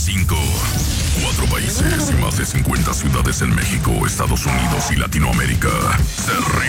5. 4 países y más de 50 ciudades en México, Estados Unidos y Latinoamérica. Se